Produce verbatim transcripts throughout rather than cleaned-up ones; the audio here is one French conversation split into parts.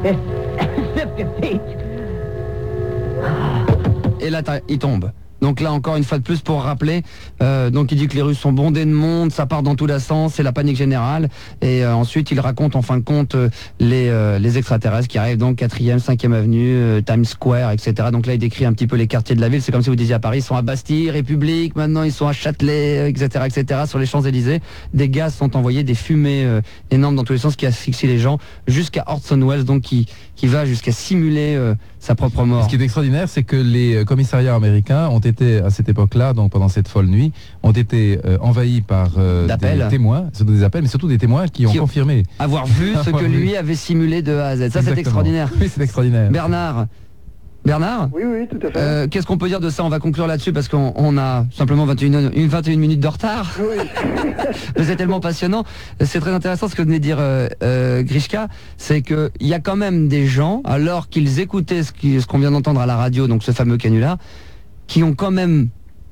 Et là, il tombe. Donc là, encore une fois de plus, pour rappeler, euh, donc il dit que les Russes sont bondés de monde, ça part dans tous les sens, c'est la panique générale. Et euh, ensuite, il raconte en fin de compte euh, les, euh, les extraterrestres qui arrivent donc quatrième, cinquième avenue, euh, Times Square, et cetera. Donc là, il décrit un petit peu les quartiers de la ville. C'est comme si vous disiez à Paris, ils sont à Bastille, République, maintenant ils sont à Châtelet, et cetera, et cetera. Sur les Champs-Élysées, des gaz sont envoyés, des fumées euh, énormes dans tous les sens qui asphyxient les gens, jusqu'à Orson Welles, donc qui, qui va jusqu'à simuler euh, sa propre mort. Ce qui est extraordinaire, c'est que les commissariats américains ont été, à cette époque-là, donc pendant cette folle nuit, ont été euh, envahis par euh, des témoins, surtout des appels, mais surtout des témoins qui ont qui confirmé avoir vu ce que lui avait simulé de A à Z. Ça, c'est extraordinaire. Oui, c'est extraordinaire. Bernard Bernard Oui, oui, tout à fait. Euh, Qu'est-ce qu'on peut dire de ça? On va conclure là-dessus parce qu'on on a simplement vingt et une, une, vingt et une minutes de retard. Oui. C'est tellement passionnant. C'est très intéressant ce que venait de dire euh, euh, Grishka, c'est qu'il y a quand même des gens, alors qu'ils écoutaient ce qu'on ce qu'on vient d'entendre à la radio, donc ce fameux canular, qui ont quand même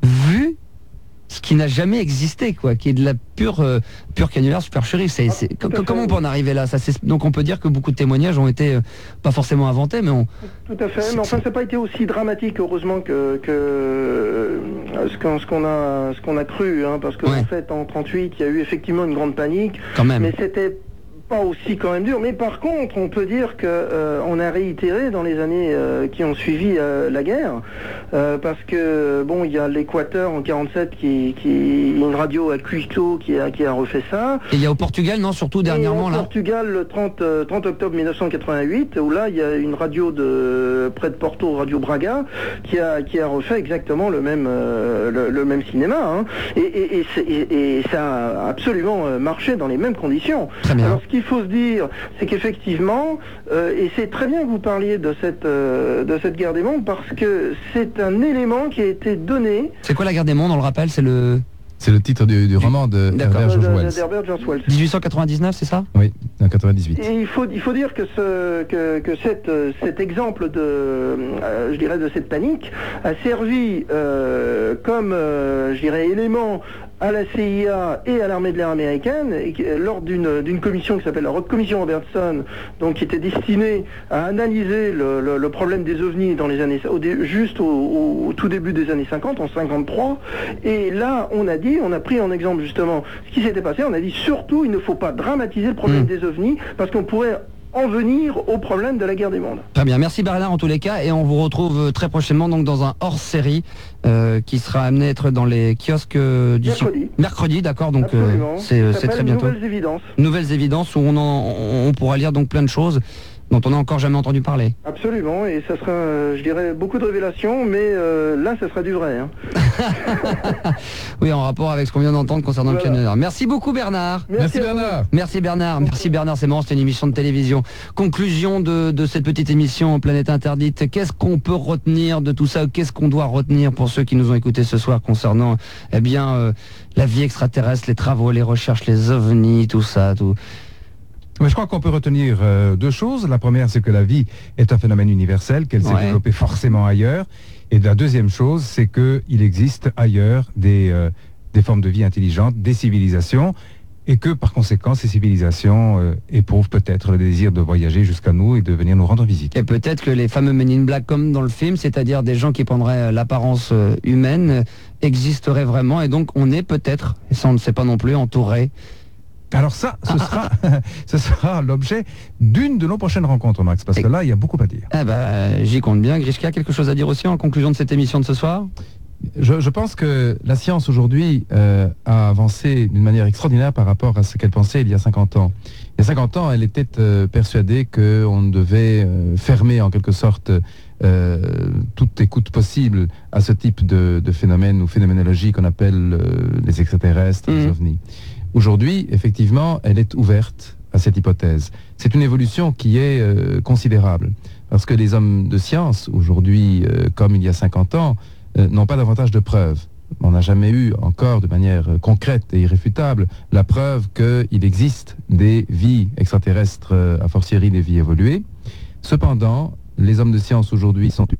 vu ce qui n'a jamais existé, quoi, qui est de la pure, euh, pure canular supercherie. C'est, c'est, ah, comment on peut en arriver là? Ça, c'est, donc on peut dire que beaucoup de témoignages ont été euh, pas forcément inventés, mais on... Tout à fait, mais enfin ça n'a pas été aussi dramatique, heureusement, que, que euh, ce, qu'on, ce, qu'on a, ce qu'on a cru, hein, parce qu'en ouais. en fait, en trente-huit, il y a eu effectivement une grande panique, quand même. Mais c'était pas aussi quand même dur, mais par contre on peut dire que euh, on a réitéré dans les années euh, qui ont suivi euh, la guerre, euh, parce que bon, il y a l'Équateur en quarante-sept qui, qui une radio à Cusco qui a, qui a refait ça. Et il y a au Portugal, non, surtout dernièrement là. Au Portugal, le trente, trente octobre mille neuf cent quatre-vingt-huit, où là il y a une radio de près de Porto, Radio Braga, qui a qui a refait exactement le même euh, le, le même cinéma, hein. et, et, et, et, et ça a absolument marché dans les mêmes conditions. Très bien. Alors, ce qu'il faut se dire, c'est qu'effectivement, euh, et c'est très bien que vous parliez de cette, euh, de cette guerre des mondes, parce que c'est un élément qui a été donné. C'est quoi la guerre des mondes, on le rappelle? C'est le... C'est le titre du, du roman de Herbert George Wells. D'Herbert George Wells. dix-huit cent quatre-vingt-dix-neuf, c'est ça? Oui, en quatre-vingt-dix-huit. Et il faut, il faut dire que, ce, que, que cette, cet exemple de, euh, je dirais, de cette panique a servi euh, comme, euh, je dirais, élément à la C I A et à l'armée de l'air américaine, et, lors d'une, d'une commission qui s'appelle la commission Robertson, donc qui était destinée à analyser le, le, le problème des ovnis dans les années, au, juste au, au, au tout début des années cinquante, en cinquante-trois, et là on a dit, on a pris en exemple justement ce qui s'était passé, on a dit surtout il ne faut pas dramatiser le problème mmh. des ovnis, parce qu'on pourrait en venir au problème de la guerre des mondes. Très bien, merci Bernard en tous les cas, et on vous retrouve très prochainement donc dans un hors-série euh, qui sera amené à être dans les kiosques euh, du mercredi. Mercredi, d'accord, donc euh, c'est, c'est très bientôt. Nouvelles évidences. Nouvelles évidences où on, en, on pourra lire donc plein de choses dont on n'a encore jamais entendu parler. Absolument, et ça sera, euh, je dirais, beaucoup de révélations, mais euh, là, ça sera du vrai. Hein. Oui, en rapport avec ce qu'on vient d'entendre concernant voilà. le canular. Merci beaucoup Bernard. Merci, Merci Bernard. Merci Bernard. Merci Bernard, c'est marrant, c'était une émission de télévision. Conclusion de, de cette petite émission Planète Interdite. Qu'est-ce qu'on peut retenir de tout ça? Qu'est-ce qu'on doit retenir pour ceux qui nous ont écoutés ce soir concernant eh bien, euh, la vie extraterrestre, les travaux, les recherches, les ovnis, tout ça, tout... Mais je crois qu'on peut retenir euh, deux choses. La première, c'est que la vie est un phénomène universel, qu'elle s'est ouais. développée forcément ailleurs. Et la deuxième chose, c'est qu'il existe ailleurs des, euh, des formes de vie intelligentes, des civilisations, et que par conséquent, ces civilisations euh, éprouvent peut-être le désir de voyager jusqu'à nous et de venir nous rendre visite. Et peut-être que les fameux Men in Black, comme dans le film, c'est-à-dire des gens qui prendraient l'apparence euh, humaine, euh, existeraient vraiment. Et donc, on est peut-être, et ça on ne sait pas non plus, entouré. Alors ça, ce, ah, sera, ah, ce sera l'objet d'une de nos prochaines rencontres, Max, parce que là, il y a beaucoup à dire. Eh ben, j'y compte bien. Grishka, quelque chose à dire aussi en conclusion de cette émission de ce soir? je, je pense que la science aujourd'hui euh, a avancé d'une manière extraordinaire par rapport à ce qu'elle pensait il y a cinquante ans. Il y a cinquante ans, elle était euh, persuadée qu'on devait euh, fermer en quelque sorte euh, toute écoute possible à ce type de, de phénomène ou phénoménologie qu'on appelle euh, les extraterrestres, mmh. les ovnis. Aujourd'hui, effectivement, elle est ouverte à cette hypothèse. C'est une évolution qui est euh, considérable, parce que les hommes de science, aujourd'hui, euh, comme il y a cinquante ans, euh, n'ont pas davantage de preuves. On n'a jamais eu encore, de manière euh, concrète et irréfutable, la preuve qu'il existe des vies extraterrestres, euh, a fortiori des vies évoluées. Cependant, les hommes de science aujourd'hui sont